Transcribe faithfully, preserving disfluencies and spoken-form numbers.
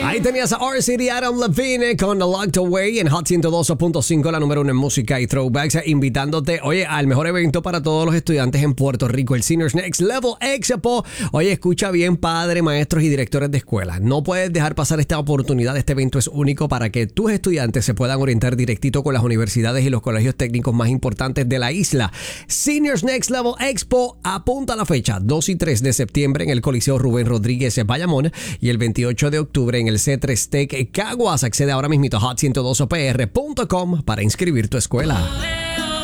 Ahí tenías a R C D Adam Levine con The Locked Away en Hot ciento dos punto cinco, la número uno en música y throwbacks, invitándote, oye, al mejor evento para todos los estudiantes en Puerto Rico, el Seniors Next Level Expo. Oye, escucha bien, padre, maestros y directores de escuela. No puedes dejar pasar esta oportunidad. Este evento es único para que tus estudiantes se puedan orientar directito con las universidades y los colegios técnicos más importantes de la isla. Seniors Next Level Expo, apunta la fecha, dos y tres de septiembre en el Coliseo Rubén Rodríguez Bayamón y el veintiocho de octubre en el C tres Tech Caguas. Accede ahora mismo a hot ciento dos P R punto com para inscribir tu escuela.